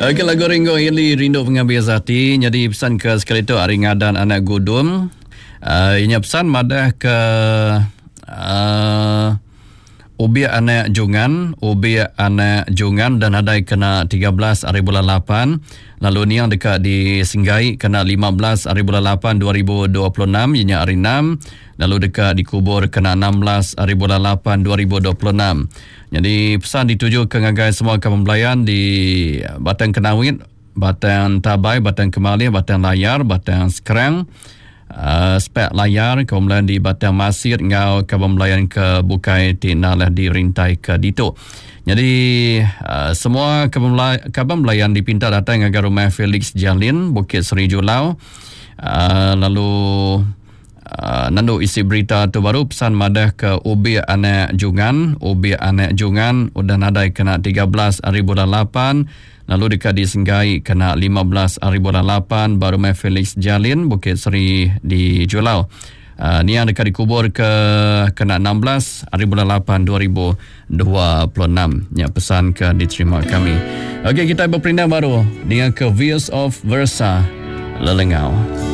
Okey, lagu Ringo Ili Rindu Pengambil Zati. Jadi pesan ke sekali tu Ari Ngadan anak Gudum. Inya pesan madah ke Ubi anak Jungan dan ada kena 13 hari bulan 8. Lalu ni yang dekat di Singgai kena 15 hari bulan 8 2026 ianya hari 6. Lalu dekat dikubur kena 16 hari bulan 8 2026. Jadi pesan dituju ke ngagai semua kaum belayan di Batang Kenawit, Batang Tabai, Batang Kemalih, Batang Layar, Batang Sekerang, spek layar, kemudian di Batang Masir, ngau kaum belayan ke Bukai Tinalah di Rintai ke Dito. Jadi semua kaum belayan dipinta datang ke rumah Felix Jalin, Bukit Seri Julau. Lalu Nando isi berita tu baru pesan madah ke Ubi anak Jungan udah nadai kena 13 hari bulan 8. Lalu dekat di Singgai kena 15 hari bulan 8. Baru mai Felix Jalin Bukit Seri di Julau. Ni yang dekat dikubur kena 16 hari bulan 8 2026. Ya, pesan ke diterima kami. Okey, kita berpindah baru dengan ke Views of Versa Lelengau.